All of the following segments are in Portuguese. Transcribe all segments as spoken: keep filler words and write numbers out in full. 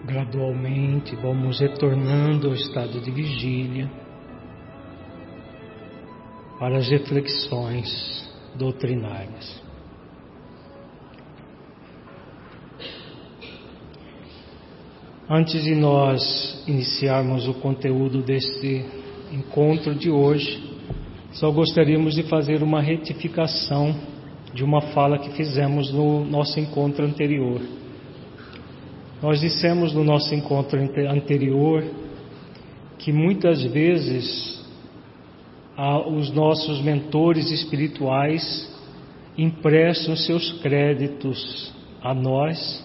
Gradualmente vamos retornando ao estado de vigília para as reflexões doutrinárias. Antes de nós iniciarmos o conteúdo deste encontro de hoje, só gostaríamos de fazer uma retificação de uma fala que fizemos no nosso encontro anterior. Nós dissemos no nosso encontro anterior que muitas vezes os nossos mentores espirituais emprestam seus créditos a nós,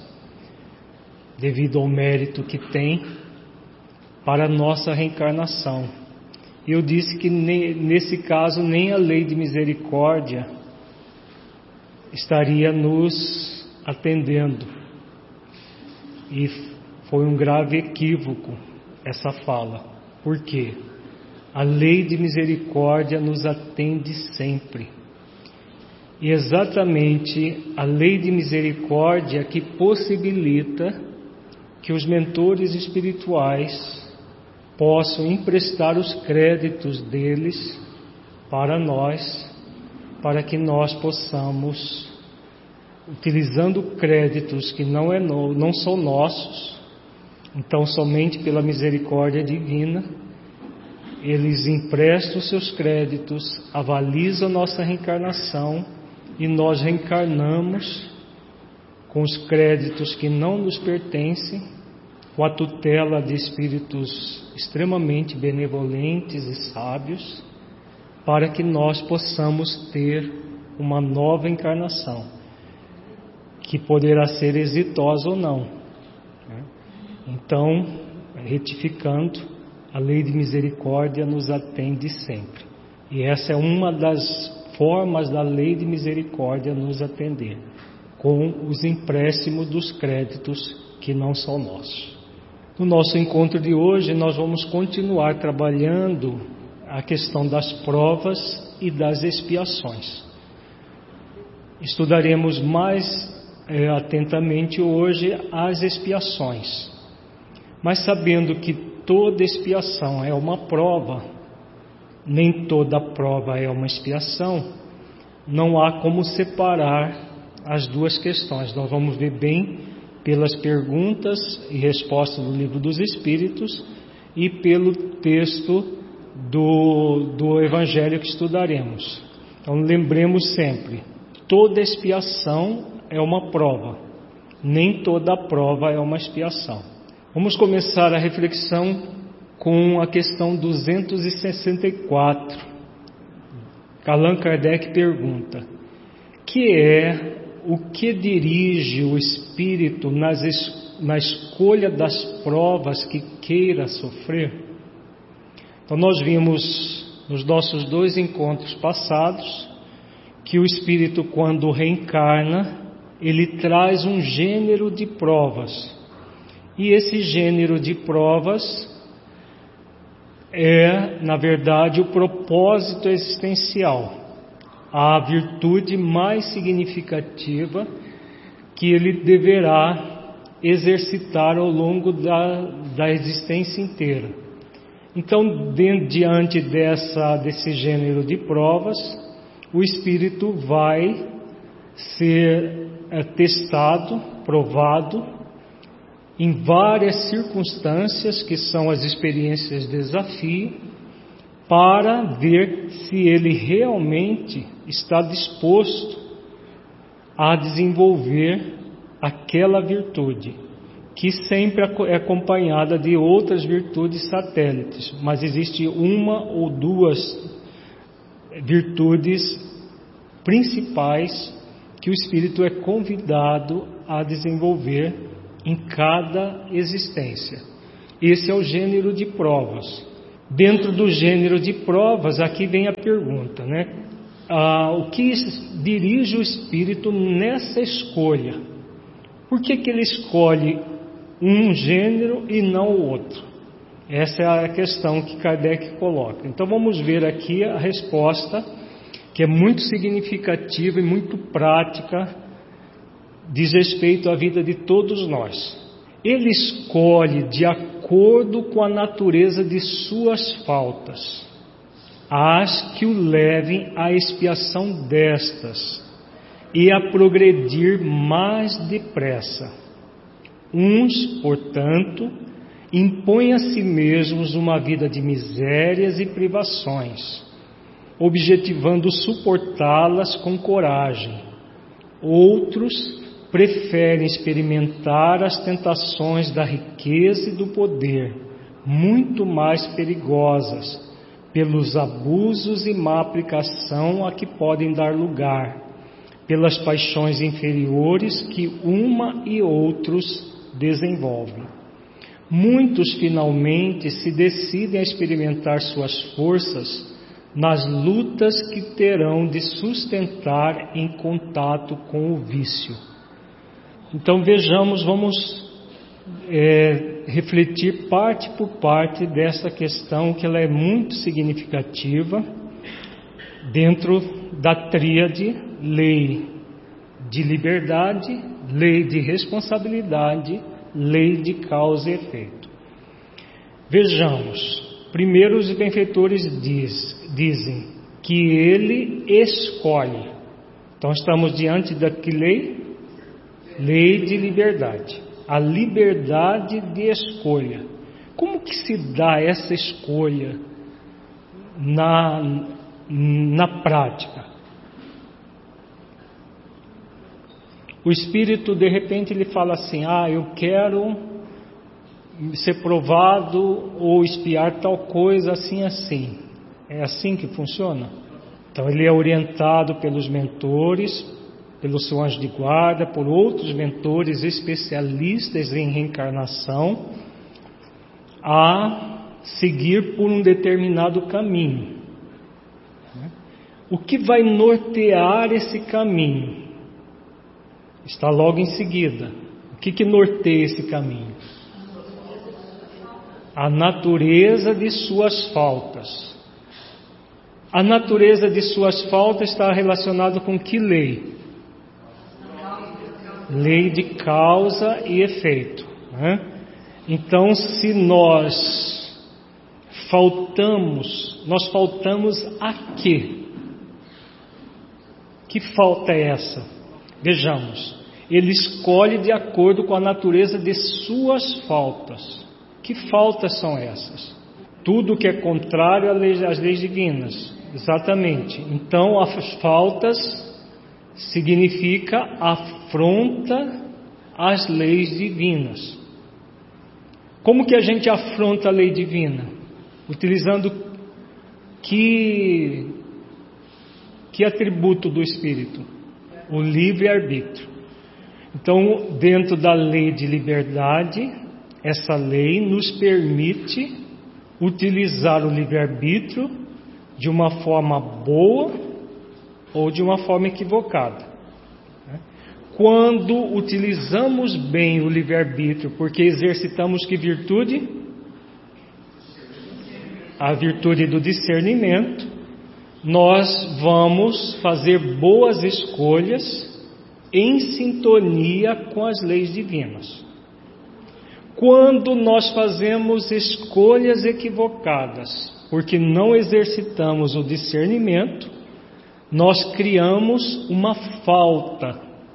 devido ao mérito que tem, para a nossa reencarnação. Eu disse que nesse caso nem a lei de misericórdia estaria nos atendendo. E foi um grave equívoco essa fala. Por quê? A lei de misericórdia nos atende sempre. E exatamente a lei de misericórdia que possibilita que os mentores espirituais possam emprestar os créditos deles para nós, para que nós possamos, utilizando créditos que não, é no, não são nossos, então somente pela misericórdia divina, eles emprestam seus créditos, avalizam nossa reencarnação e nós reencarnamos com os créditos que não nos pertencem, com a tutela de espíritos extremamente benevolentes e sábios, para que nós possamos ter uma nova encarnação, que poderá ser exitosa ou não. Então, retificando, a lei de misericórdia nos atende sempre. E essa é uma das formas da lei de misericórdia nos atender, com os empréstimos dos créditos que não são nossos. No nosso encontro de hoje, nós vamos continuar trabalhando a questão das provas e das expiações. Estudaremos mais É, atentamente hoje as expiações, mas sabendo que toda expiação é uma prova, nem toda prova é uma expiação, não há como separar as duas questões. Nós vamos ver bem pelas perguntas e respostas do Livro dos Espíritos e pelo texto do, do Evangelho que estudaremos. Então lembremos sempre, toda expiação é uma prova, nem toda prova é uma expiação. Vamos começar a reflexão com a questão duzentos e sessenta e quatro. Allan Kardec pergunta: que é o que dirige o espírito nas es, na escolha das provas que queira sofrer? Então nós vimos nos nossos dois encontros passados que o espírito, quando reencarna, ele traz um gênero de provas, e esse gênero de provas é, na verdade, o propósito existencial, a virtude mais significativa que ele deverá exercitar ao longo da, da existência inteira. Então, de, diante dessa, desse gênero de provas, o espírito vai ser é, testado, provado em várias circunstâncias, que são as experiências de desafio, para ver se ele realmente está disposto a desenvolver aquela virtude, que sempre é acompanhada de outras virtudes satélites, mas existe uma ou duas virtudes principais que o espírito é convidado a desenvolver em cada existência. Esse é o gênero de provas. Dentro do gênero de provas, aqui vem a pergunta, né? Ah, o que dirige o espírito nessa escolha? Por que que ele escolhe um gênero e não o outro? Essa é a questão que Kardec coloca. Então vamos ver aqui a resposta, que é muito significativa e muito prática, diz respeito à vida de todos nós. Ele escolhe de acordo com a natureza de suas faltas, as que o levem à expiação destas e a progredir mais depressa. Uns, portanto, impõem a si mesmos uma vida de misérias e privações, objetivando suportá-las com coragem. Outros preferem experimentar as tentações da riqueza e do poder, muito mais perigosas, pelos abusos e má aplicação a que podem dar lugar, pelas paixões inferiores que uma e outros desenvolvem. Muitos finalmente se decidem a experimentar suas forças nas lutas que terão de sustentar em contato com o vício. Então vejamos, vamos é, refletir parte por parte dessa questão, que ela é muito significativa dentro da tríade lei de liberdade, lei de responsabilidade, lei de causa e efeito. Vejamos. Primeiro, os benfeitores diz, dizem que ele escolhe. Então, estamos diante da que lei? Lei de liberdade. A liberdade de escolha. Como que se dá essa escolha na, na prática? O espírito, de repente, ele fala assim: ah, eu quero ser provado ou espiar tal coisa assim, assim. É assim que funciona? Então ele é orientado pelos mentores, pelo seu anjo de guarda, por outros mentores especialistas em reencarnação, a seguir por um determinado caminho. O que vai nortear esse caminho? Está logo em seguida. O que que norteia esse caminho? A natureza de suas faltas. A natureza de suas faltas está relacionada com que lei? Lei de causa e efeito, né? Então, se nós faltamos, nós faltamos a quê? Que falta é essa? Vejamos, ele escolhe de acordo com a natureza de suas faltas. Que faltas são essas? Tudo que é contrário às leis divinas. Exatamente. Então, as faltas significa afronta às leis divinas. Como que a gente afronta a lei divina? Utilizando que, que atributo do Espírito? O livre-arbítrio. Então, dentro da lei de liberdade, essa lei nos permite utilizar o livre-arbítrio de uma forma boa ou de uma forma equivocada. Quando utilizamos bem o livre-arbítrio, porque exercitamos que virtude? A virtude do discernimento, nós vamos fazer boas escolhas em sintonia com as leis divinas. Quando nós fazemos escolhas equivocadas, porque não exercitamos o discernimento, nós criamos uma falta,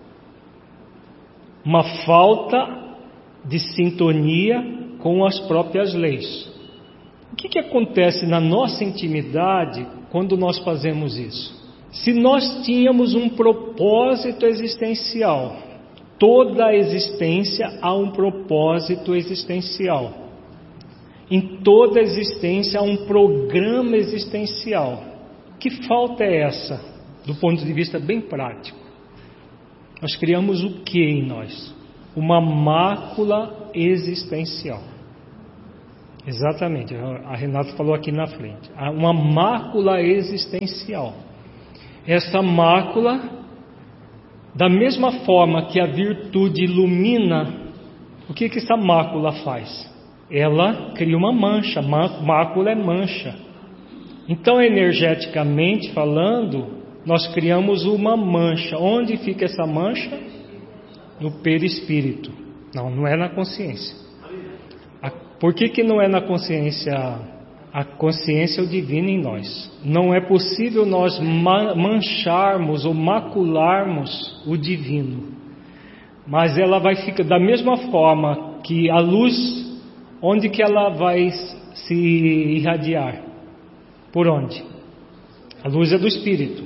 uma falta de sintonia com as próprias leis. O que que acontece na nossa intimidade quando nós fazemos isso? Se nós tínhamos um propósito existencial, toda a existência há um propósito existencial. Em toda a existência há um programa existencial. Que falta é essa, do ponto de vista bem prático? Nós criamos o que em nós? Uma mácula existencial. Exatamente, a Renata falou aqui na frente. Uma mácula existencial. Essa mácula, da mesma forma que a virtude ilumina, o que que essa mácula faz? Ela cria uma mancha, mácula é mancha. Então, energeticamente falando, nós criamos uma mancha. Onde fica essa mancha? No perispírito. Não, não é na consciência. A, por que que não é na consciência? A consciência é o divino em nós. Não é possível nós mancharmos ou macularmos o divino. Mas ela vai ficar da mesma forma que a luz, onde que ela vai se irradiar? Por onde? A luz é do Espírito.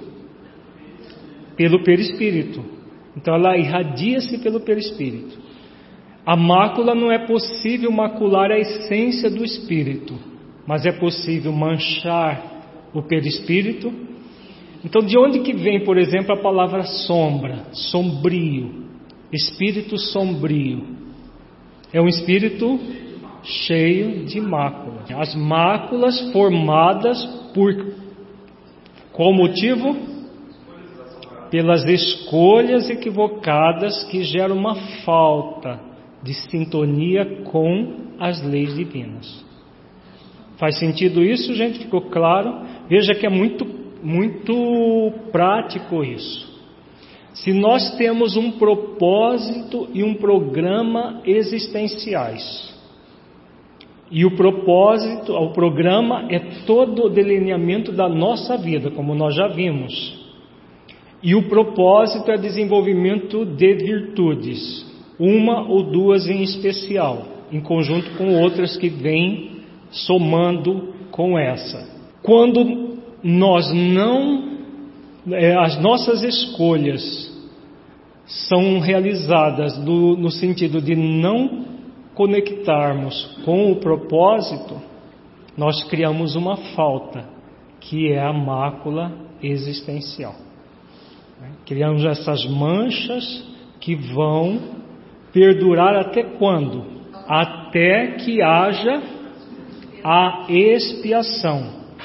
Pelo perispírito. Então ela irradia-se pelo perispírito. A mácula não é possível macular a essência do Espírito, mas é possível manchar o perispírito. Então de onde que vem, por exemplo, a palavra sombra, sombrio, espírito sombrio? É um espírito cheio de mácula. As máculas formadas por qual motivo? Pelas escolhas equivocadas que geram uma falta de sintonia com as leis divinas. Faz sentido isso, gente? Ficou claro? Veja que é muito, muito prático isso. Se nós temos um propósito e um programa existenciais, e o propósito, o programa é todo o delineamento da nossa vida, como nós já vimos. E o propósito é desenvolvimento de virtudes, uma ou duas em especial, em conjunto com outras que vêm somando com essa. Quando nós não, é, as nossas escolhas são realizadas do, no sentido de não conectarmos com o propósito, nós criamos uma falta, que é a mácula existencial. Criamos essas manchas que vão perdurar até quando? Até que haja a expiação.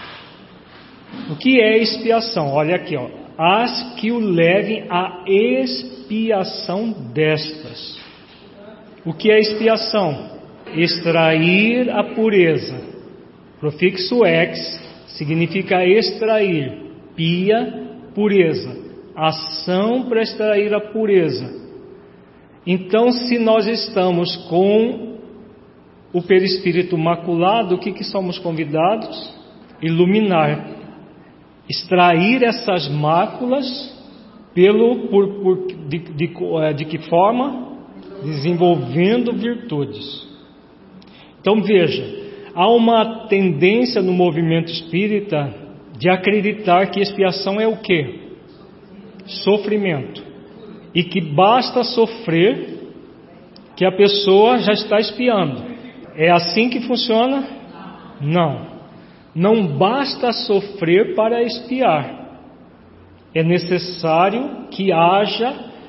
O que é expiação? Olha aqui, ó. As que o levem à expiação destas. O que é expiação? Extrair a pureza. Profixo ex significa extrair. Pia, pureza. Ação para extrair a pureza. Então, se nós estamos com o perispírito maculado, o que, que somos convidados? Iluminar, extrair essas máculas pelo, por, por, de, de, de que forma? Desenvolvendo virtudes. Então veja, há uma tendência no movimento espírita de acreditar que expiação é o quê? Sofrimento. E que basta sofrer que a pessoa já está expiando. É assim que funciona? Não. Não basta sofrer para expiar. É necessário que haja,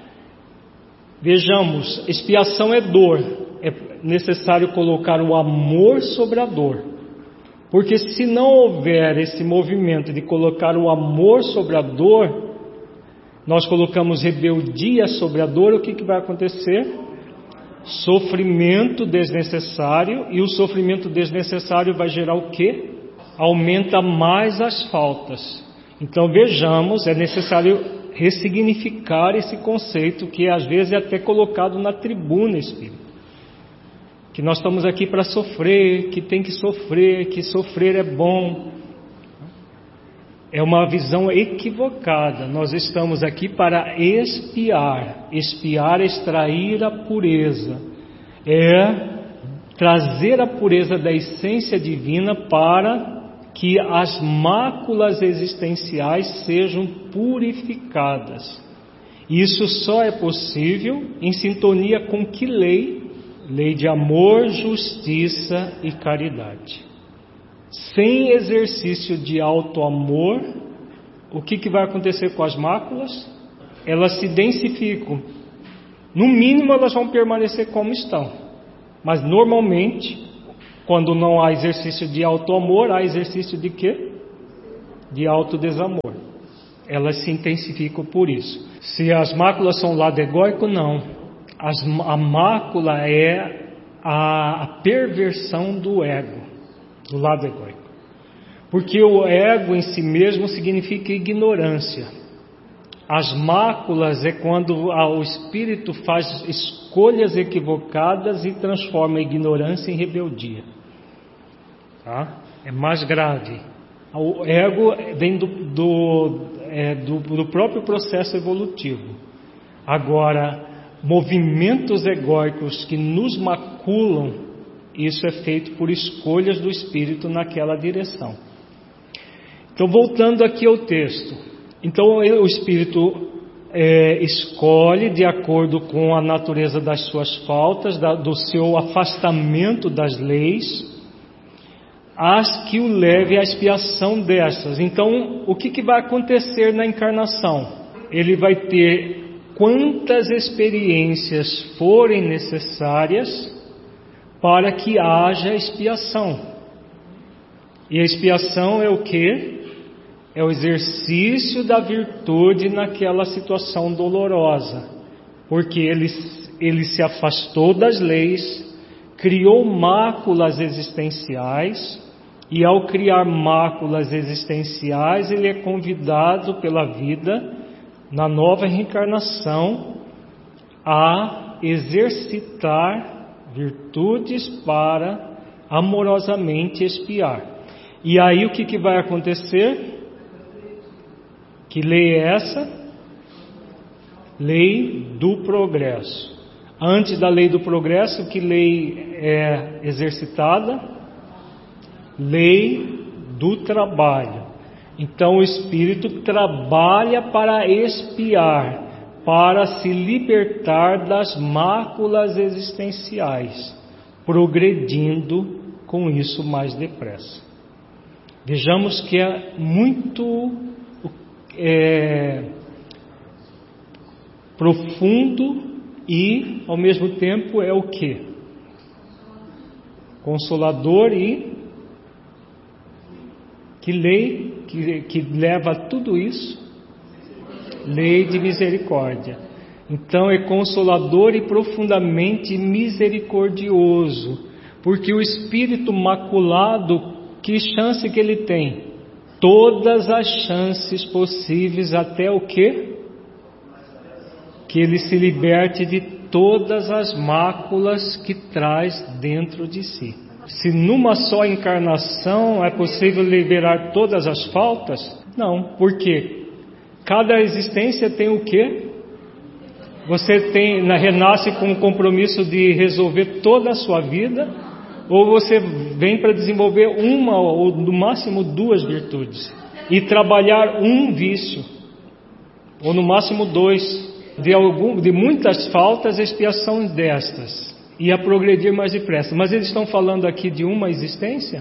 vejamos, expiação é dor. É necessário colocar o amor sobre a dor. Porque se não houver esse movimento de colocar o amor sobre a dor, nós colocamos rebeldia sobre a dor, o que, que vai acontecer? Sofrimento desnecessário, e o sofrimento desnecessário vai gerar o quê? Aumenta mais as faltas. Então vejamos, é necessário ressignificar esse conceito que às vezes é até colocado na tribuna espírita. Que nós estamos aqui para sofrer, que tem que sofrer, que sofrer é bom. É uma visão equivocada. Nós estamos aqui para expiar. Expiar é extrair a pureza. É trazer a pureza da essência divina para que as máculas existenciais sejam purificadas. Isso só é possível em sintonia com que lei? Lei de amor, justiça e caridade. Sem exercício de auto-amor, o que, que vai acontecer com as máculas? Elas se densificam. No mínimo elas vão permanecer como estão. Mas normalmente, quando não há exercício de auto-amor, há exercício de quê? De auto-desamor. Elas se intensificam por isso. Se as máculas são lado egóico, não. As, a mácula é a, a perversão do ego. Do lado egóico. Porque o ego em si mesmo significa ignorância. As máculas é quando o espírito faz escolhas equivocadas e transforma a ignorância em rebeldia. Tá? É mais grave. O ego vem do, do, é, do, do próprio processo evolutivo. Agora, movimentos egóicos que nos maculam, isso é feito por escolhas do espírito naquela direção. Então, voltando aqui ao texto. Então, o espírito é, escolhe de acordo com a natureza das suas faltas, da, do seu afastamento das leis, as que o leve à expiação dessas. Então, o que, que vai acontecer na encarnação? Ele vai ter quantas experiências forem necessárias para que haja expiação. E a expiação é o quê? É o exercício da virtude naquela situação dolorosa, porque ele, ele se afastou das leis, criou máculas existenciais, e ao criar máculas existenciais, ele é convidado pela vida, na nova reencarnação, a exercitar virtudes para amorosamente expiar. E aí o que, que vai acontecer? Que lei é essa? Lei do progresso. Antes da lei do progresso, que lei é exercitada? Lei do trabalho. Então o espírito trabalha para expiar, para se libertar das máculas existenciais, progredindo com isso mais depressa. Vejamos que é muito É, profundo e ao mesmo tempo é o que? Consolador e que lei que, que leva a tudo isso? Lei de misericórdia. Então é consolador e profundamente misericordioso, porque o espírito maculado, que chance que ele tem? Todas as chances possíveis até o quê? Que ele se liberte de todas as máculas que traz dentro de si. Se numa só encarnação é possível liberar todas as faltas? Não, porque cada existência tem o quê? Você tem, renasce com o compromisso de resolver toda a sua vida, ou você vem para desenvolver uma ou no máximo duas virtudes e trabalhar um vício, ou no máximo dois, de, algum, de muitas faltas, a expiação destas, e a progredir mais depressa. Mas eles estão falando aqui de uma existência?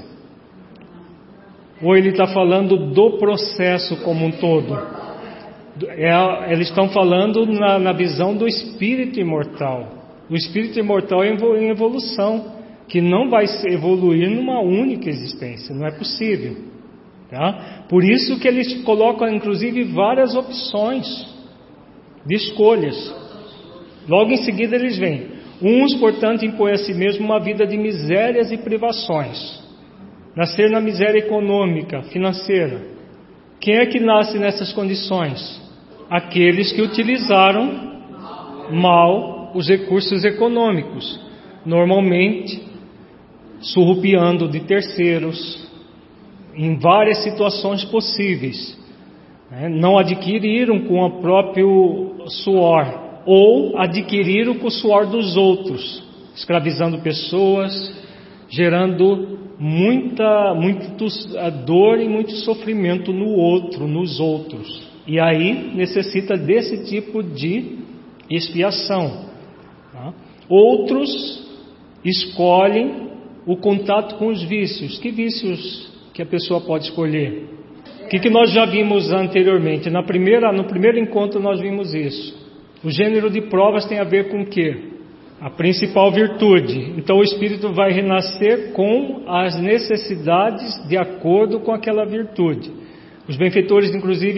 Ou ele está falando do processo como um todo? É, eles estão falando na, na visão do espírito imortal. O espírito imortal é em evolução, que não vai evoluir numa única existência, não é possível, tá? Por isso que eles colocam inclusive várias opções de escolhas. Logo em seguida eles vêm: uns, portanto, impõem a si mesmo uma vida de misérias e privações, nascer na miséria econômica, financeira. Quem é que nasce nessas condições? Aqueles que utilizaram mal os recursos econômicos, normalmente surrupiando de terceiros, em várias situações possíveis, né? Não adquiriram com o próprio suor, ou adquiriram com o suor dos outros, escravizando pessoas, gerando muita, muita dor e muito sofrimento no outro, nos outros. E aí necessita desse tipo de expiação, tá? Outros escolhem o contato com os vícios. Que vícios que a pessoa pode escolher? O que, que nós já vimos anteriormente? Na primeira, no primeiro encontro nós vimos isso. O gênero de provas tem a ver com o quê? A principal virtude. Então o espírito vai renascer com as necessidades de acordo com aquela virtude. Os benfeitores, inclusive,